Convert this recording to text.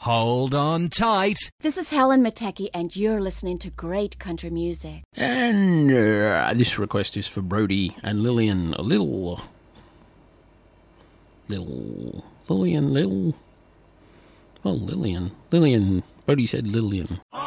Hold on tight. This is Helen Matecki, and you're listening to great country music. And this request is for Brody and Lillian. Lillian. Brody said Lillian.